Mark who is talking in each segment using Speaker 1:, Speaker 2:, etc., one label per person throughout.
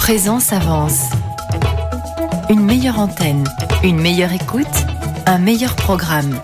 Speaker 1: Présence avance. Une meilleure antenne, une meilleure écoute, un meilleur programme.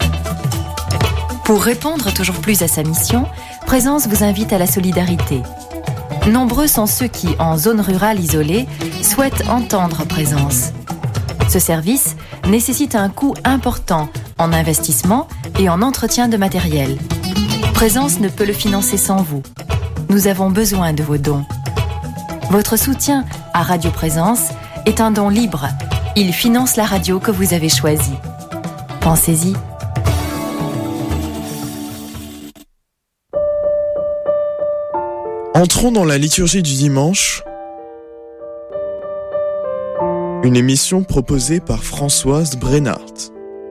Speaker 1: Pour répondre toujours plus à sa mission, Présence vous invite à la solidarité. Nombreux sont ceux qui, en zone rurale isolée, souhaitent entendre Présence. Ce service nécessite un coût important en investissement et en entretien de matériel. Présence ne peut le financer sans vous. Nous avons besoin de vos dons. Votre soutien à Radio Présence est un don libre. Il finance la radio que vous avez choisie. Pensez-y.
Speaker 2: Entrons dans la liturgie du dimanche, une émission proposée par Françoise Brennart.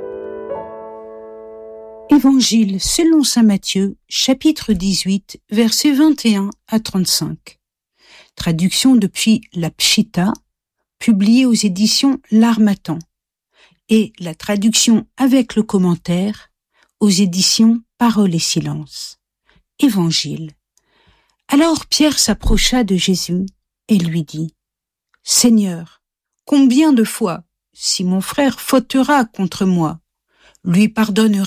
Speaker 3: Évangile selon saint Matthieu, chapitre 18, versets 21 à 35. Traduction depuis la Pshita, publiée aux éditions L'Harmattan, et la traduction avec le commentaire aux éditions Parole et Silence. Évangile. Alors Pierre s'approcha de Jésus et lui dit : « Seigneur, combien de fois, si mon frère fautera contre moi, lui pardonnerai-je ?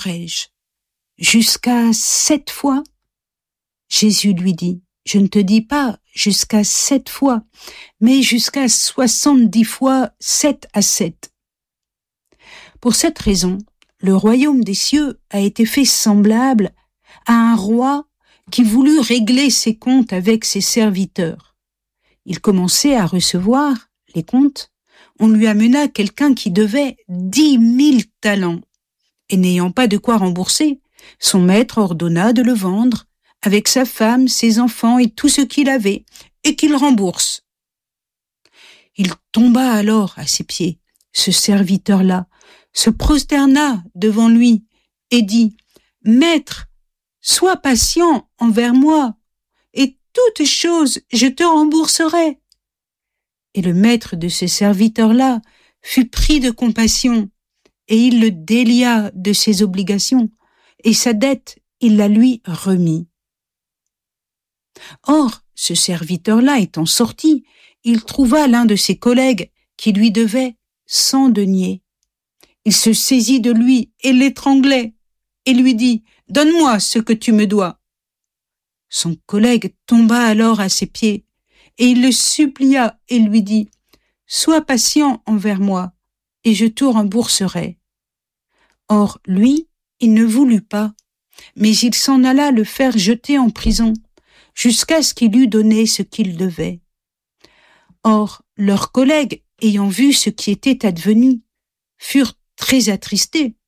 Speaker 3: Jusqu'à 7 fois ? » Jésus lui dit : « Je ne te dis pas jusqu'à 7 fois, mais jusqu'à 70 fois 7 à 7. » Pour cette raison, le royaume des cieux a été fait semblable à un roi qui voulut régler ses comptes avec ses serviteurs. Il commençait à recevoir les comptes. On lui amena quelqu'un qui devait 10 000 talents. Et n'ayant pas de quoi rembourser, son maître ordonna de le vendre avec sa femme, ses enfants et tout ce qu'il avait, et qu'il rembourse. Il tomba alors à ses pieds, ce serviteur-là, se prosterna devant lui et dit : « Maître, sois patient envers moi, et toutes choses je te rembourserai. » Et le maître de ce serviteur-là fut pris de compassion, et il le délia de ses obligations, et sa dette, il la lui remit. Or, ce serviteur-là étant sorti, il trouva l'un de ses collègues qui lui devait 100 deniers. Il se saisit de lui et l'étranglait, et lui dit : « Donne-moi ce que tu me dois. » Son collègue tomba alors à ses pieds, et il le supplia et lui dit : « Sois patient envers moi, et je te rembourserai. » Or, lui, il ne voulut pas, mais il s'en alla le faire jeter en prison, jusqu'à ce qu'il eût donné ce qu'il devait. Or, leurs collègues, ayant vu ce qui était advenu, furent très attristés,